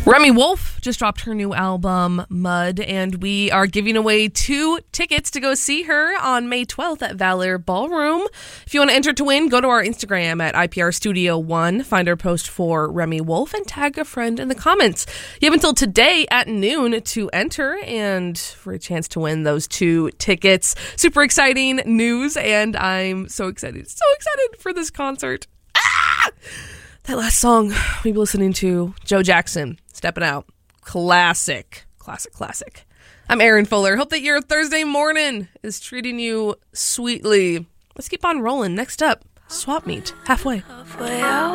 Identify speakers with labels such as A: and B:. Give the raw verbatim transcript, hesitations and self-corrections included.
A: Remi Wolf just dropped her new album, Mud, and we are giving away two tickets to go see her on May twelfth at Valor Ballroom. If you want to enter to win, go to our Instagram at I P R Studio one, find our post for Remi Wolf, and tag a friend in the comments. You have until today at noon to enter and for a chance to win those two tickets. Super exciting news, and I'm so excited, so excited for this concert. Ah! That last song we've been listening to, Joe Jackson, Stepping Out. Classic, classic, classic. I'm Erin Fuller. Hope that your Thursday morning is treating you sweetly. Let's keep on rolling. Next up, Swap Meet, halfway.
B: Halfway out.